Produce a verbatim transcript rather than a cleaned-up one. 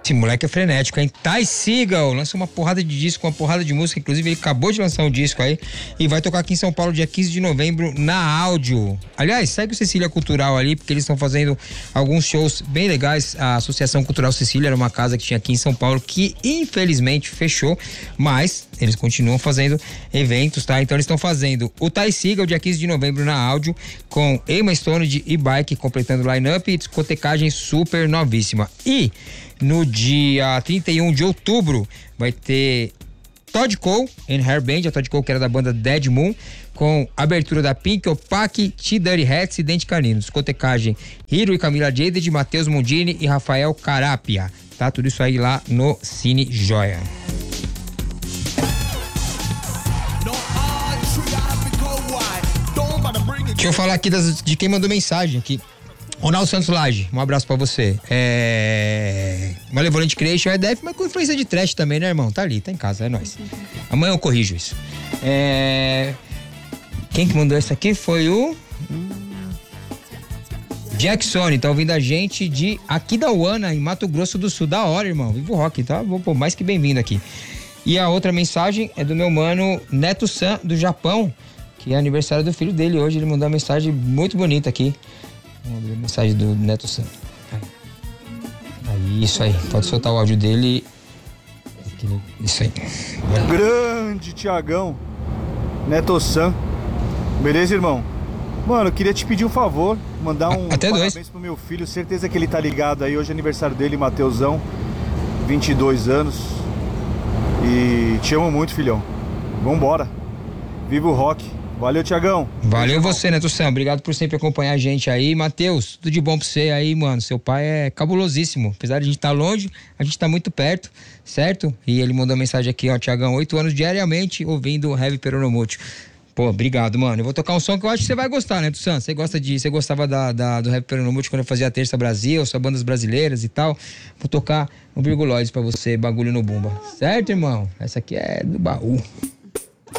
Esse moleque é frenético, hein? Ty Segall lança uma porrada de disco, uma porrada de música. Inclusive, ele acabou de lançar um disco aí e vai tocar aqui em São Paulo dia quinze de novembro na Áudio. Aliás, segue o Cecília Cultural ali, porque eles estão fazendo alguns shows bem legais. A Associação Cultural Cecília era uma casa que tinha aqui em São Paulo que infelizmente fechou, mas eles continuam fazendo eventos, tá? Então eles estão fazendo o Ty Segall dia quinze de novembro na Áudio com Emma Stone de E-Bike completando o line-up e discotecagem super novíssima. E no dia trinta e um de outubro vai ter Todd Cole and Hair Band, a Todd Cole que era da banda Dead Moon, com abertura da Pink, Opaque, T Dirty Hats e Dente Canino. Discotecagem Hiro e Camila Jaded, Matheus Mondini e Rafael Carapia. Tá tudo isso aí lá no Cine Joia. Deixa eu falar aqui das, de quem mandou mensagem aqui. Ronaldo Santos Laje, um abraço pra você. É... Malevolent Creation é def, mas com influência de trash também, né, irmão? Tá ali, tá em casa, é nóis. Amanhã eu corrijo isso. É... Quem que mandou essa aqui foi o... Jackson, tá ouvindo a gente de Aquidauana, em Mato Grosso do Sul. Da hora, irmão. Vivo Rock, tá? Vou pôr mais que bem-vindo aqui. E a outra mensagem é do meu mano Neto San, do Japão, que é aniversário do filho dele hoje. Ele mandou uma mensagem muito bonita aqui. Vamos ver a mensagem do Neto San. Aí, isso aí. Pode soltar o áudio dele. Isso aí. Grande Tiagão. Neto San. Beleza, irmão? Mano, eu queria te pedir um favor. Mandar um Até parabéns dois. pro meu filho. Certeza que ele tá ligado aí. Hoje é aniversário dele, Mateusão. vinte e dois anos. E te amo muito, filhão. Vambora. Viva o rock. Valeu, Tiagão. Valeu você, Neto Sam. Obrigado por sempre acompanhar a gente aí. Matheus, tudo de bom pra você aí, mano. Seu pai é cabulosíssimo. Apesar de a gente estar tá longe, a gente tá muito perto, certo? E ele mandou mensagem aqui, ó, Tiagão, oito anos diariamente ouvindo Heavy Peronomútil. Pô, obrigado, mano. Eu vou tocar um som que eu acho que você vai gostar, né, Tussan? Você gosta de, você gostava da, da, do Heavy Peronomútil quando eu fazia a Terça Brasil, só bandas brasileiras e tal. Vou tocar um Virguloides pra você, bagulho no bumba. Certo, irmão? Essa aqui é do baú.